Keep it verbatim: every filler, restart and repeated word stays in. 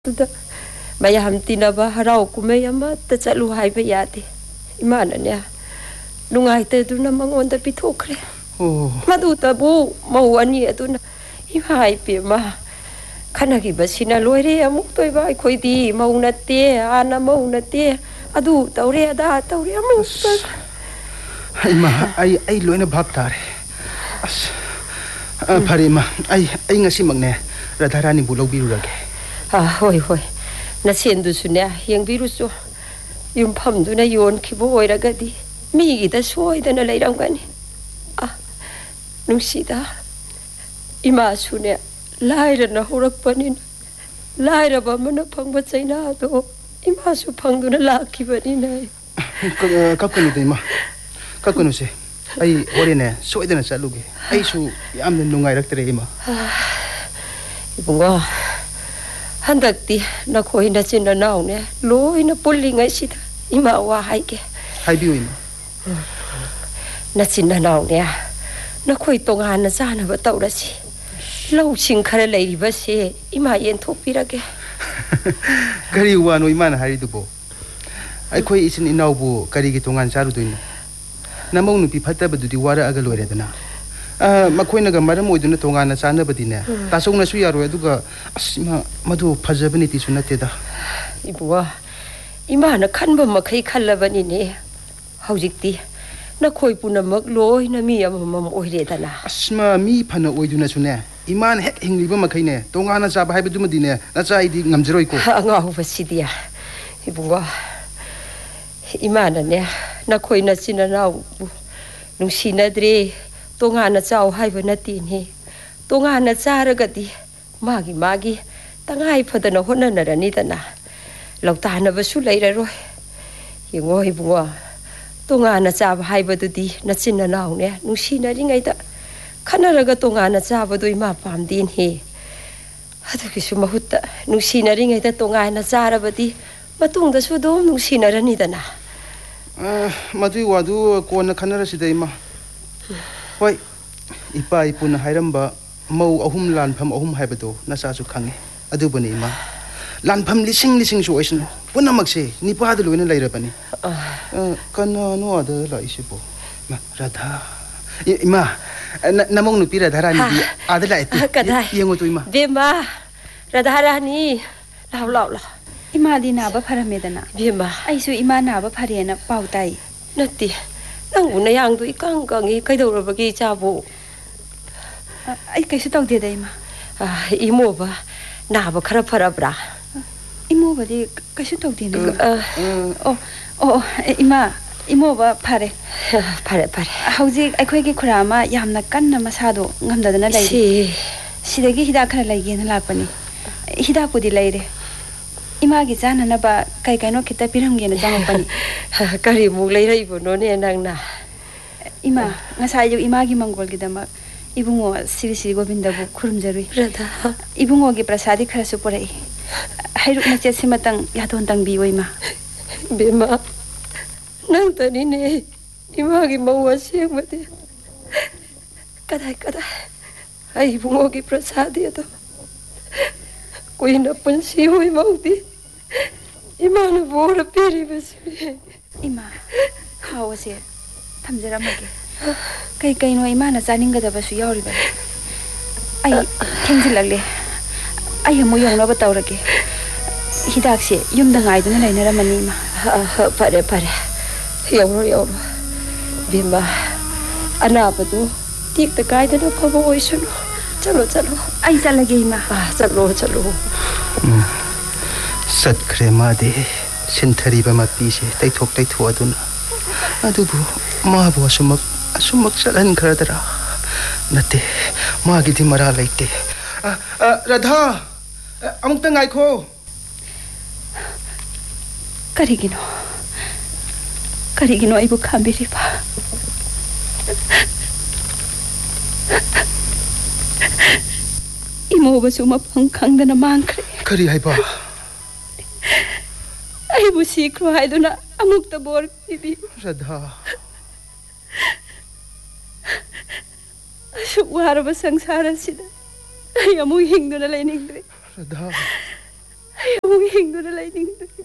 तुदा मयाम तीनबा हराव कुमै अमत्ता चलु हाइबा यादे इमानने नुंगाइते दुना मंगोंदा पिथोखरे ओ मदुतबु मौ अनि अदुना इमाइ पेमा खनगी बसिना लोइरे अमुक तोइबा अखोइदी मौ नते आना मौ नते अदु तौरे अदा तौरे अमुक इमा आई आई लोइना भाब तारे अस फरेमा आई आई ngasi makne radharani bu lobirurage 아, 호이 호이. 나 센두수네. 영비루수. 윤팜두나 요원키보 오이라가디. 미기다 소이다나 레이랑가니. 아, 뭉시다. 이마수네. 라이라나 호락바니나. 라이라바마나 방바짜이나도. 이마수 방두나 라키바니나. 깝거누도 이마. 깝거누세. 아이 오래네 소이다나 살루게. 아이수 얌는 농아이락들에 이마. 이bunga. 한닥디 나 거이나 진나 나오네 로이나 볼링아 시다 이마 와 하이게 하이비오 이마 나 진나 나오네 나 거이 동안 자나 봐 떠라시 러우싱 카레 레이바시 이마 옌 톡비라게 가리 와노 이마나 하리두보 아이 거이 이신 이나우부 가리기 동안 자루도이나 나몽 누피 파타바두디 와라 아가 로이레다나 아 마코이나가 마람 오이두나 동안나 자나바디네 다송나수 야로 에두가 아스마 마두 파자바니티 수나테다 이부와 이마나 칸바 마카이 칼라바니네 하우직디 나 코이 부나막 로이나 미야마마 오이레다나 아스마 미 파나 오이두나 수네 이만 핵 행리바 마카이네 동안나 자바 하이바두마디네 나자이디 ngam지로이고 앙아우바시디야 이부와 이마나네 나 코이나 지나나우 뭉시나드리 동안나 자오 하이바 나티니 동안나 자르가디 마기 마기 땅아이 퍼드나 혼나나라니다나 럭다나바수 레이라로이 영어 이부와 동안나 자바 하이바두디 나친나 나오네 누시나링아이다 카나라가 동안나 자바도 이마 밤딘히 하드기수 마후따 누시나링아이다 동안나 자라바디 마뚱다수 도 누시나라니다나 아 마두이 와두 코나 카나라시다 이마 Hoi, ipa ipuna hairamba mau ahum lanpham ahum haibado nasa su khange adu bani ma lanpham lising lising su oisno punamak se nipa du loina lairabani kana no ada la isibo ma radha ima namong nu pi radha rani di ada la eti yengo tu ima bema radha rani law law la ima di na ba pharamedana bema ai su ima na ba pharena pautai natti nang unayang du ikang kangi kaidorabagi chabu ai kaisu tawde dai ma ah imo ba na ba khara pharabra imo ba di kaisu tawde ne oh oh ima imo ba phare phare phare hauji aikhoi gi khurama yamna kanna masado ngamdadana lai si sidagi hida khara lai ge na lapani hida pudi lai re ima gi jana na ba kai kai no kita piram ge na jang pani kari mu lai rai bu no ne nang na ima ngasa yu ima gi mangol gi dama ibungo siri siri govinda bu khurum jarui radha ibungo gi prasadi khara su porai hairuk na chet simatang yadon tang bi oima bema nang tani ne ima gi mawa siang mate kadai kadai ai ibungo gi prasadi to koina pansi hoi maudi imana bora peri basi ima khawase thamjara mage kai kai no imana janinga da basu yauri ba ai thengjilagle ai mo yong na ba tawrage hidak se yumda ngai duna lainara mani ma pare pare yoro yoro bima anapadu tik ta kai da phabo oisuno chalo chalo ai chalage ima chalo chalo sat krema de sinthari ba mapi se tai thok tai thu aduna adubu ma bo sumak sumak salan khradara nate ma gi di mara laite radha amuk ta ngai kho karigino karigino ai bu khambiri ba imo ba suma phang khangdana mangkhre kari hai ba ai bu sikro hai duna amuk ta bor bibi radha asu waraba sangsara sida ai amu hingduna lainingre radha हिंदुना lining